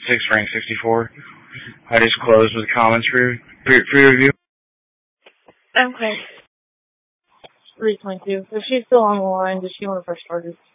6 rank 64. I just closed with comments for review. Okay. 322. If she's still on the line, does she want to press charges?